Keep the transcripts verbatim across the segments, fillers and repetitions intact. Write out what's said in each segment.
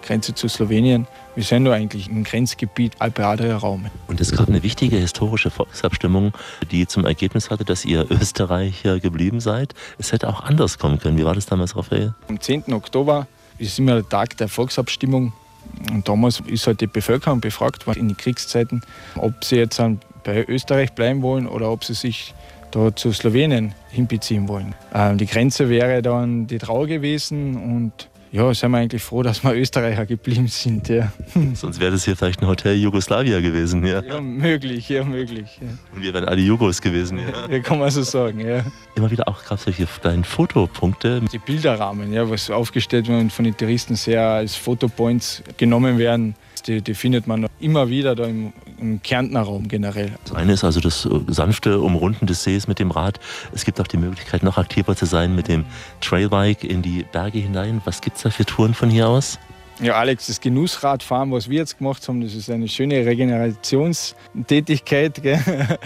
Grenze zu Slowenien. Wir sind da eigentlich im Grenzgebiet Alpe-Adria-Raum. Und es gab eine wichtige historische Volksabstimmung, die zum Ergebnis hatte, dass ihr Österreicher geblieben seid. Es hätte auch anders kommen können. Wie war das damals, Raphael? Am zehnten Oktober ist immer der Tag der Volksabstimmung. Und damals ist halt die Bevölkerung befragt worden in den Kriegszeiten, ob sie jetzt bei Österreich bleiben wollen oder ob sie sich da zu Slowenien hinbeziehen wollen. Ähm, die Grenze wäre dann die Trau gewesen und ja, sind wir eigentlich froh, dass wir Österreicher geblieben sind. Ja. Sonst wäre das hier vielleicht ein Hotel Jugoslawia gewesen. Ja, ja möglich, ja, möglich. Ja. Und wir wären alle Jugos gewesen. Ja, ja kann man so sagen, ja. Immer wieder auch gab es solche kleinen Fotopunkte. Die Bilderrahmen, ja, was aufgestellt werden und von den Touristen sehr als Fotopoints genommen werden, die, die findet man immer wieder da im, im Kärntner Raum generell. Das eine ist also das sanfte Umrunden des Sees mit dem Rad. Es gibt auch die Möglichkeit, noch aktiver zu sein mit dem Trailbike in die Berge hinein. Was gibt es da für Touren von hier aus? Ja, Alex, das Genussradfahren, was wir jetzt gemacht haben, das ist eine schöne Regenerationstätigkeit. Gell?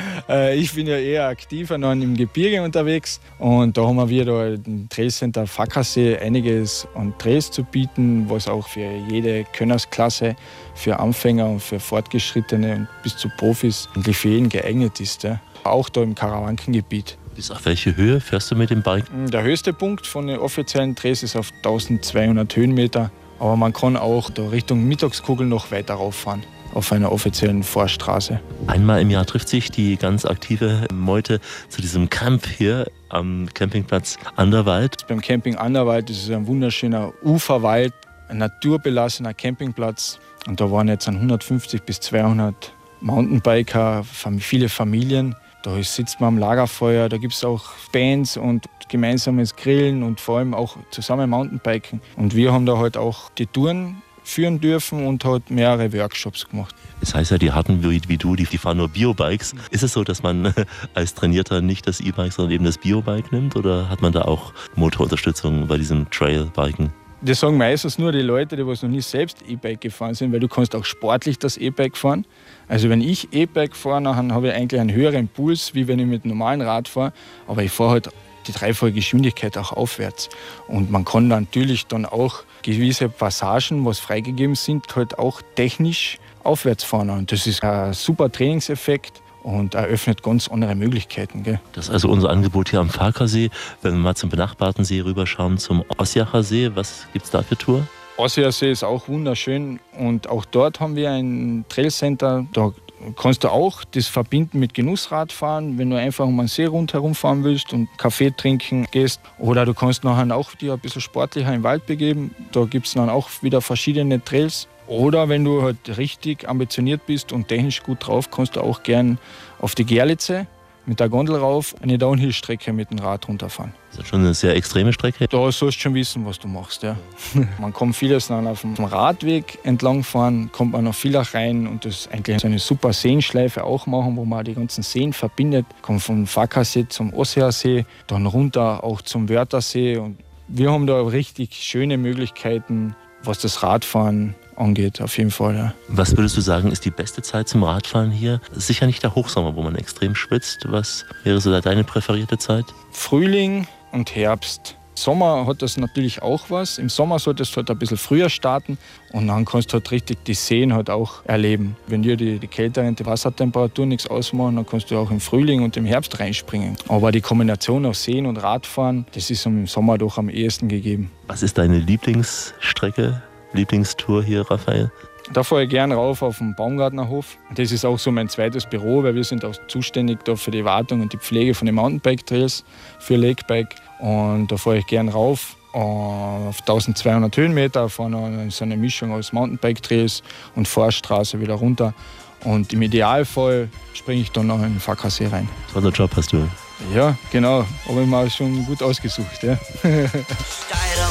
Ich bin ja eher aktiver noch im Gebirge unterwegs und da haben wir da im Trailcenter Fackersee einiges an Trails zu bieten, was auch für jede Könnersklasse, für Anfänger und für Fortgeschrittene und bis zu Profis eigentlich für jeden geeignet ist. Ja? Auch da im Karawankengebiet. Bis auf welche Höhe fährst du mit dem Bike? Der höchste Punkt von den offiziellen Trails ist auf eintausendzweihundert Höhenmeter. Aber man kann auch da Richtung Mittagskugel noch weiter rauffahren, auf einer offiziellen Vorstraße. Einmal im Jahr trifft sich die ganz aktive Meute zu diesem Camp hier am Campingplatz Anderwald. Beim Camping Anderwald ist es ein wunderschöner Uferwald, ein naturbelassener Campingplatz. Und da waren jetzt hundertfünfzig bis zweihundert Mountainbiker, viele Familien. Da sitzt man am Lagerfeuer, da gibt es auch Bands und gemeinsames Grillen und vor allem auch zusammen Mountainbiken. Und wir haben da halt auch die Touren führen dürfen und halt mehrere Workshops gemacht. Das heißt ja, die Harten wie, wie du, die, die fahren nur Biobikes. Ist es so, dass man als Trainierter nicht das E-Bike, sondern eben das Biobike nimmt? Oder hat man da auch Motorunterstützung bei diesem Trailbiken? Das sagen meistens nur die Leute, die noch nie selbst E-Bike gefahren sind, weil du kannst auch sportlich das E-Bike fahren. Also wenn ich E-Bike fahre, dann habe ich eigentlich einen höheren Puls, wie wenn ich mit einem normalen Rad fahre. Aber ich fahre halt die dreifache Geschwindigkeit auch aufwärts. Und man kann dann natürlich dann auch gewisse Passagen, was freigegeben sind, halt auch technisch aufwärts fahren. Und das ist ein super Trainingseffekt. Und eröffnet ganz andere Möglichkeiten. Gell? Das ist also unser Angebot hier am Farkasee. Wenn wir mal zum benachbarten See rüberschauen, zum Ossiacher See, was gibt es da für Tour? Ossiacher See ist auch wunderschön und auch dort haben wir ein Trailcenter. Da kannst du auch das verbinden mit Genussradfahren, wenn du einfach um einen See rundherum fahren willst und Kaffee trinken gehst. Oder du kannst nachher auch dir ein bisschen sportlicher im Wald begeben. Da gibt es dann auch wieder verschiedene Trails. Oder wenn du halt richtig ambitioniert bist und technisch gut drauf, kannst du auch gern auf die Gerlitze mit der Gondel rauf eine Downhill-Strecke mit dem Rad runterfahren. Das ist schon eine sehr extreme Strecke. Da sollst du schon wissen, was du machst. Ja. Man kann vieles dann auf dem Radweg entlang fahren, kommt man noch viel rein und das ist eigentlich so eine super Seenschleife auch machen, wo man die ganzen Seen verbindet. Kommt vom Fackersee zum Ossiacher, dann runter auch zum Wörthersee. Und wir haben da richtig schöne Möglichkeiten, was das Radfahren angeht, auf jeden Fall. Ja. Was würdest du sagen, ist die beste Zeit zum Radfahren hier? Sicher nicht der Hochsommer, wo man extrem schwitzt. Was wäre so deine präferierte Zeit? Frühling und Herbst. Sommer hat das natürlich auch was. Im Sommer solltest du halt ein bisschen früher starten und dann kannst du halt richtig die Seen halt auch erleben. Wenn dir die, die kälteren die Wassertemperatur nichts ausmachen, dann kannst du auch im Frühling und im Herbst reinspringen. Aber die Kombination aus Seen und Radfahren, das ist im Sommer doch am ehesten gegeben. Was ist deine Lieblingsstrecke? Lieblingstour hier, Raphael? Da fahre ich gern rauf auf den Baumgartnerhof. Das ist auch so mein zweites Büro, weil wir sind auch zuständig da für die Wartung und die Pflege von den Mountainbike-Trails für Lakebike. Und da fahre ich gern rauf auf eintausendzweihundert Höhenmeter, fahre so eine Mischung aus Mountainbike-Trails und Forststraße wieder runter. Und im Idealfall springe ich dann noch in den Fackersee rein. Toller Job hast du. Ja, genau. Habe ich mal schon gut ausgesucht. Ja.